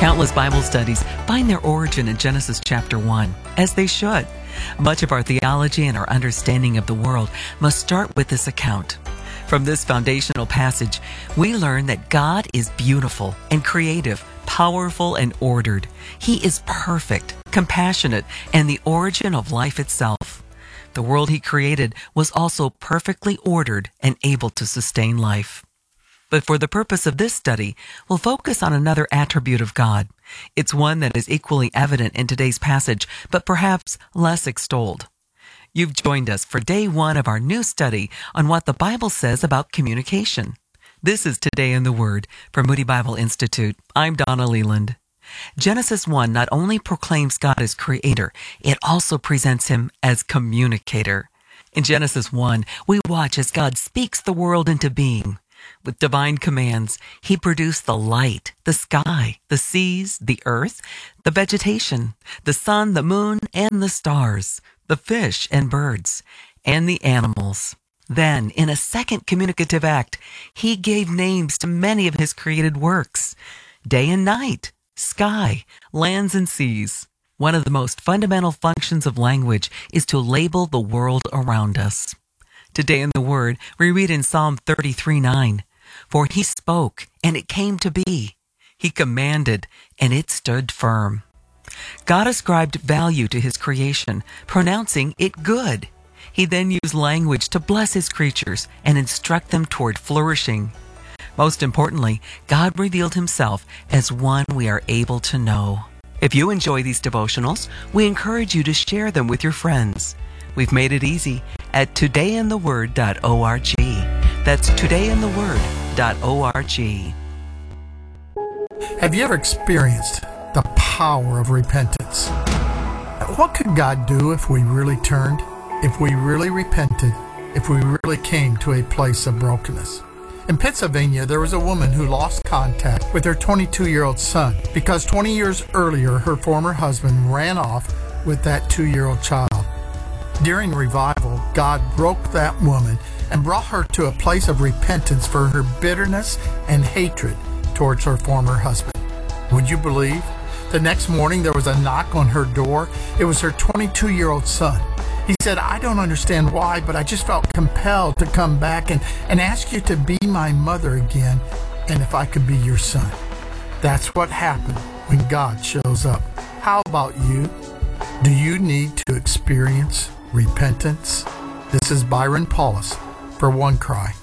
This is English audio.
Countless Bible studies find their origin in Genesis chapter 1, as they should. Much of our theology and our understanding of the world must start with this account. From this foundational passage, we learn that God is beautiful and creative, powerful and ordered. He is perfect, compassionate, and the origin of life itself. The world He created was also perfectly ordered and able to sustain life. But for the purpose of this study, we'll focus on another attribute of God. It's one that is equally evident in today's passage, but perhaps less extolled. You've joined us for day 1 of our new study on what the Bible says about communication. This is Today in the Word from Moody Bible Institute. I'm Donna Leland. Genesis 1 not only proclaims God as creator, it also presents Him as communicator. In Genesis 1, we watch as God speaks the world into being. With divine commands, He produced the light, the sky, the seas, the earth, the vegetation, the sun, the moon, and the stars, the fish and birds, and the animals. Then, in a second communicative act, He gave names to many of His created works: day and night, sky, lands and seas. One of the most fundamental functions of language is to label the world around us. Today in the Word, we read in Psalm 33:9, "For He spoke, and it came to be. He commanded, and it stood firm." God ascribed value to His creation, pronouncing it good. He then used language to bless His creatures and instruct them toward flourishing. Most importantly, God revealed Himself as one we are able to know. If you enjoy these devotionals, we encourage you to share them with your friends. We've made it easy at todayintheword.org. That's todayintheword.org. Have you ever experienced the power of repentance? What could God do if we really turned, if we really repented, if we really came to a place of brokenness? In Pennsylvania, there was a woman who lost contact with her 22-year-old son because 20 years earlier, her former husband ran off with that 2-year-old child. During revival, God broke that woman and brought her to a place of repentance for her bitterness and hatred towards her former husband. Would you believe? The next morning, there was a knock on her door. It was her 22-year-old son. He said, "I don't understand why, but I just felt compelled to come back and ask you to be my mother again, and if I could be your son." That's what happened when God shows up. How about you? Do you need to experience repentance? This is Byron Paulus for One Cry.